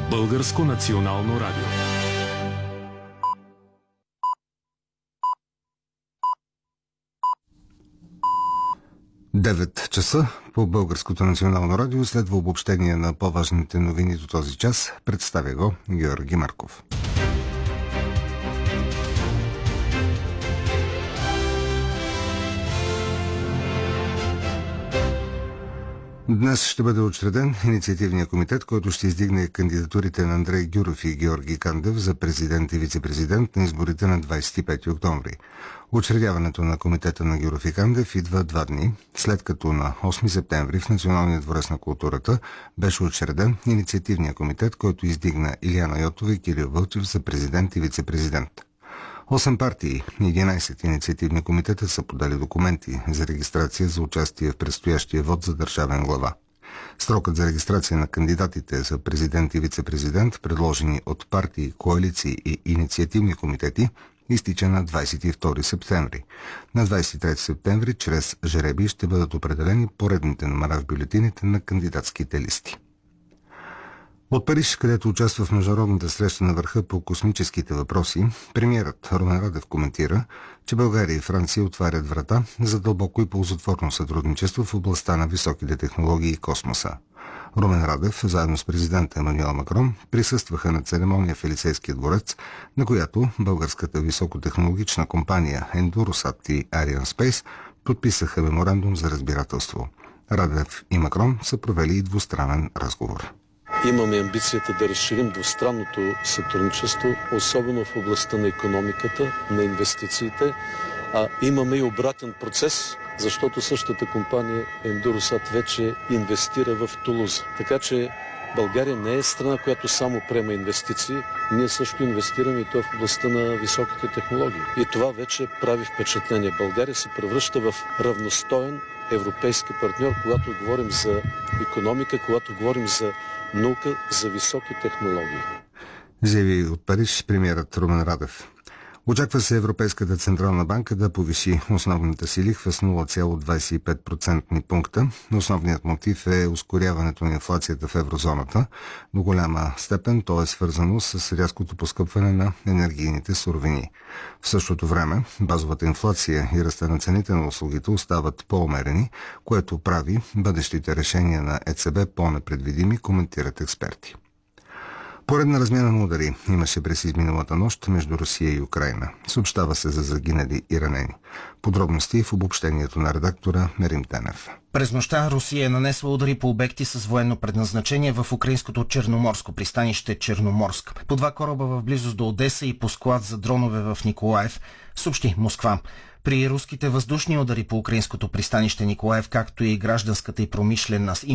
Българско национално радио. Девет часа по Българското национално радио следва обобщение на по-важните новини до този час. Представя го Георги Марков. Днес ще бъде учреден инициативния комитет, който ще издигне кандидатурите на Андрей Гюров и Георги Кандев за президент и вице-президент на изборите на 25 октомври. Учредяването на комитета на Гюров и Кандев идва 2 дни, след като на 8 септември в Националния дворец на културата беше учреден инициативния комитет, който издигна Илияна Йотова и Кирил Вълчев за президент и вице-президент. 8 партии и 11 инициативни комитета са подали документи за регистрация за участие в предстоящия вод за държавен глава. Срокът за регистрация на кандидатите за президент и вице-президент, предложени от партии, коалиции и инициативни комитети, изтича на 22 септември. На 23 септември чрез жребий ще бъдат определени поредните номера в бюлетините на кандидатските листи. От Париж, където участва в международната среща на върха по космическите въпроси, премиерът Румен Радев коментира, че България и Франция отварят врата за дълбоко и ползотворно сътрудничество в областта на високите технологии и космоса. Румен Радев, заедно с президента Емануел Макрон, присъстваха на церемония в Елисейския дворец, на която българската високотехнологична компания Endurosat и Arianespace подписаха меморандум за разбирателство. Радев и Макрон са провели и двустранен разговор. Имаме амбицията да разширим двустранното сътрудничество, особено в областта на икономиката, на инвестициите. Имаме и обратен процес, защото същата компания Endurosat вече инвестира в Тулуза. Така че България не е страна, която само приема инвестиции. Ние също инвестираме и то в областта на високите технологии. И това вече прави впечатление. България се превръща в равностоен европейски партньор, когато говорим за икономика, когато говорим за наука, за високи технологии. Заяви от Париж премиерът Румен Радев. Очаква се Европейската централна банка да повиши основната си лихва с 0,25% пункта. Основният мотив е ускоряването на инфлацията в еврозоната. До голяма степен то е свързано с рязкото поскъпване на енергийните суровини. В същото време базовата инфлация и ръста на цените на услугите остават по-умерени, което прави бъдещите решения на ЕЦБ по-непредвидими, коментират експерти. Поредна размяна на удари имаше през изминалата нощ между Русия и Украйна. Съобщава се за загинали и ранени. Подробности в обобщението на редактора Мерим Тенев. През нощта Русия е нанесла удари по обекти с военно предназначение в украинското черноморско пристанище Черноморск. По 2 кораба в близост до Одеса и по склад за дронове в Николаев, съобщи Москва. При руските въздушни удари по украинското пристанище Николаев, както и гражданската и промишлена